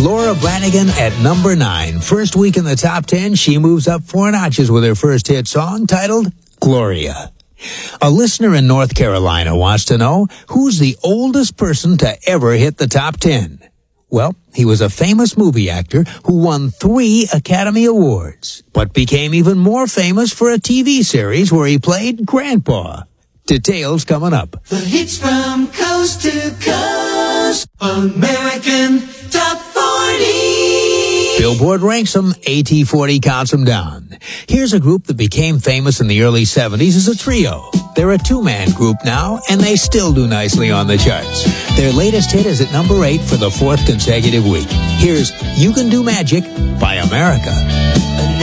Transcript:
Laura Branigan at number 9. First week in the top 10, she moves up 4 notches with her first hit song titled Gloria. A listener in North Carolina wants to know who's the oldest person to ever hit the top 10. Well, he was a famous movie actor who won 3 Academy Awards, but became even more famous for a TV series where he played Grandpa. Details coming up. The hits from coast to coast, American Top 40. Billboard ranks them, AT40 counts them down. Here's a group that became famous in the early 70s as a trio. They're a 2-man group now, and they still do nicely on the charts. Their latest hit is at number 8 for the 4th consecutive week. Here's You Can Do Magic by America.